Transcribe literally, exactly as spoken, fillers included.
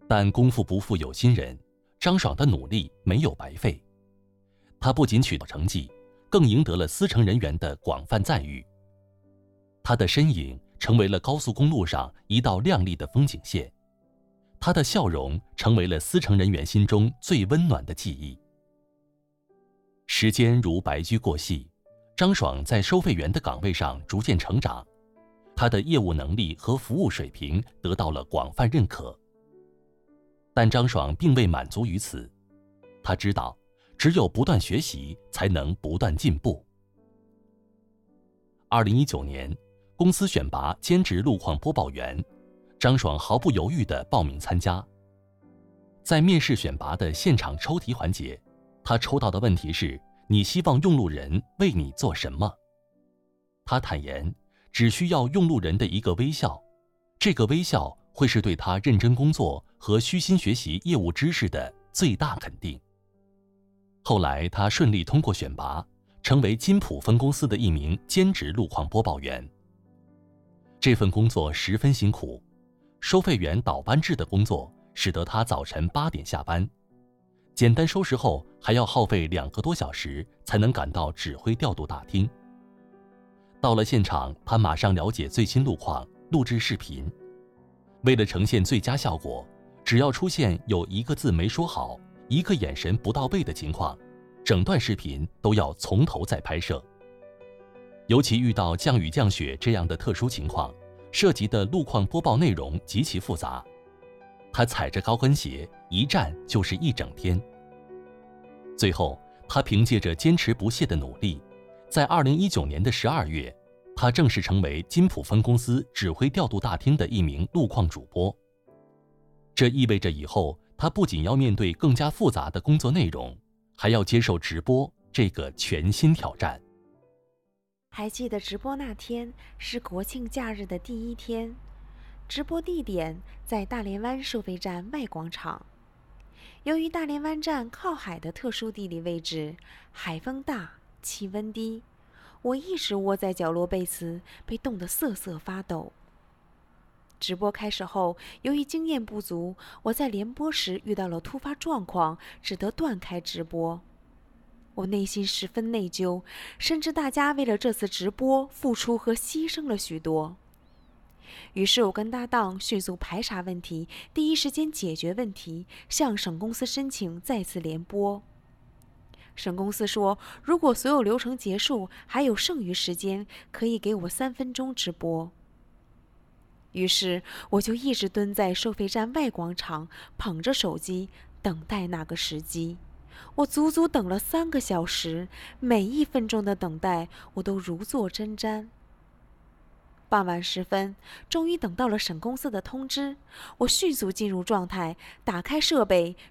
但功夫不负有心人，张爽的努力没有白费。他不仅取得成绩，更赢得了司乘人员的广泛赞誉。他的身影成为了高速公路上一道亮丽的风景线，他的笑容成为了司乘人员心中最温暖的记忆。时间如白驹过隙，张爽在收费员的岗位上逐渐成长，他的业务能力和服务水平得到了广泛认可。但张爽并未满足于此，他知道只有不断学习才能不断进步。二零一九年，公司选拔兼职路况播报员，张爽毫不犹豫地报名参加。在面试选拔的现场抽题环节，他抽到的问题是：你希望用路人为你做什么？他坦言，只需要用路人的一个微笑，这个微笑会是对他认真工作和虚心学习业务知识的最大肯定。后来他顺利通过选拔，成为金浦分公司的一名兼职路况播报员。这份工作十分辛苦，收费员倒班制的工作使得他早晨八点下班，简单收拾后还要耗费两个多小时才能赶到指挥调度大厅。到了现场，他马上了解最新路况，录制视频。为了呈现最佳效果，只要出现有一个字没说好，一个眼神不到位的情况，整段视频都要从头再拍摄。尤其遇到降雨降雪这样的特殊情况，涉及的路况播报内容极其复杂。他踩着高跟鞋，一站就是一整天。最后，他凭借着坚持不懈的努力，在二零一九年的十二月，他正式成为金浦分公司指挥调度大厅的一名路况主播。这意味着以后他不仅要面对更加复杂的工作内容，还要接受直播这个全新挑战。 还记得直播那天是国庆假日的第一天，直播地点在大连湾收费站外广场。由于大连湾站靠海的特殊地理位置，海风大，气温低，我一直窝在角落背词，被冻得瑟瑟发抖。直播开始后，由于经验不足，我在联播时遇到了突发状况，只得断开直播。我内心十分内疚，深知大家为了这次直播付出和牺牲了许多。于是我跟搭档迅速排查问题，第一时间解决问题，向省公司申请再次联播。省公司说，如果所有流程结束，还有剩余时间，可以给我三分钟直播。于是我就一直蹲在收费站外广场，捧着手机等待那个时机。我足足等了三个小时，每一分钟的等待我都如坐针毡。傍晚时分，终于等到了省公司的通知，我迅速进入状态，打开设备，